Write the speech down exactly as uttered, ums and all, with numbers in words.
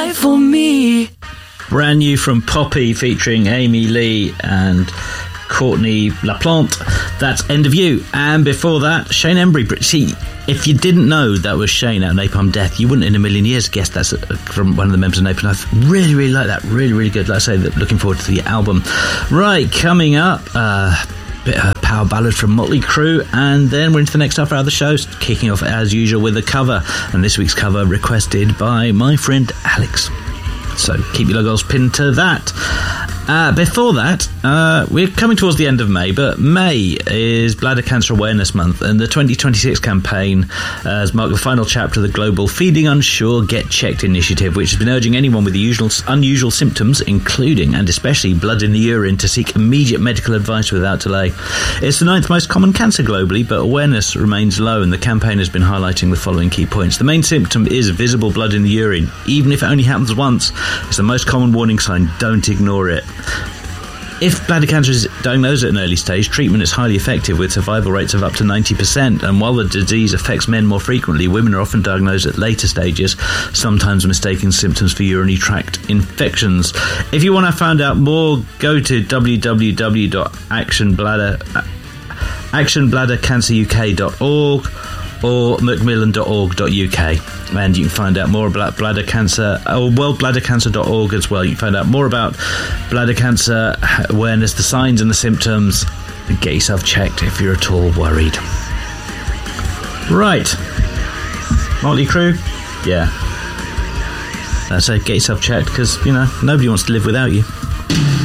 For me. Brand new from Poppy featuring Amy Lee and Courtney LaPlante. That's End of You. And before that, Shane Embry. See, if you didn't know that was Shane out of Napalm Death, you wouldn't in a million years guess that's from one of the members of Napalm Death. Really, really like that. Really, really good. Like I say, looking forward to the album. Right, coming up, uh, bit of a power ballad from Motley Crue, and then we're into the next half hour of the show, kicking off as usual with a cover. And this week's cover requested by my friend Alex. So keep your logos pinned to that. Uh, before that, uh, we're coming towards the end of May, but May is Bladder Cancer Awareness Month, and the twenty twenty-six campaign uh, has marked the final chapter of the global Feeding Unsure Get Checked initiative, which has been urging anyone with the usual unusual symptoms, including and especially blood in the urine, to seek immediate medical advice without delay. It's the ninth most common cancer globally, but awareness remains low, and the campaign has been highlighting the following key points. The main symptom is visible blood in the urine. Even if it only happens once, it's the most common warning sign. Don't ignore it. If bladder cancer is diagnosed at an early stage, treatment is highly effective with survival rates of up to ninety percent, and while the disease affects men more frequently, women are often diagnosed at later stages, sometimes mistaking symptoms for urinary tract infections. If you want to find out more, go to w w w dot action bladder cancer u k dot org or macmillan dot org dot u k, and you can find out more about bladder cancer, or world bladder cancer dot org as well. You can find out more about bladder cancer awareness, the signs and the symptoms, and get yourself checked if you're at all worried. Right, Motley Crue, yeah, that's it. Get yourself checked, because you know nobody wants to live without you.